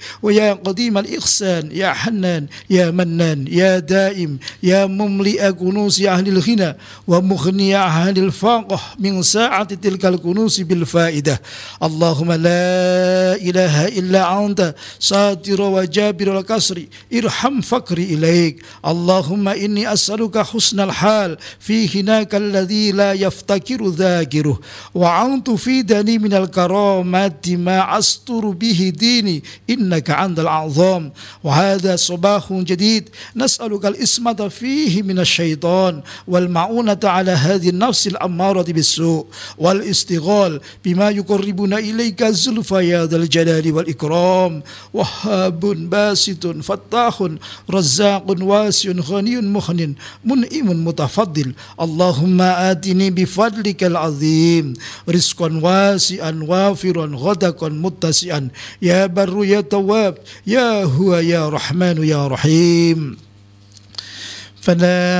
ويا قديم الإحسان يا حنان يا منان يا دائم يا مملئ كنوز أهل الغنى ومغني أهل الفقر من ساعة تلك الكنوز بالفائدة. اللهم لا إله إلا أنت ساتر وجابر الكسر ارحم فقري إليك. اللهم إني أسألك حسن الحال في هناك الذي لا يفتكر ذاكره، وأن تفيدني من الكرامات ما أستر به ديني إنك أنت الأعظم. وهذا صباح جديد نسألك الإسمة فيه من الشيطان والمعونة على هذه النفس الأمارة بالسوء والاستغلال بما يقربنا إليك الزلفى يا ذا الجلال والإكرام. وهاب باسط فتاح رزاق واسع غني مغن منعم متفضل. اللهم آتني بفضلك العظيم رزقا واسعا وافرا غدقا متسعا يا بر يا تواب يا هو يا رحمن يا رحيم. فلا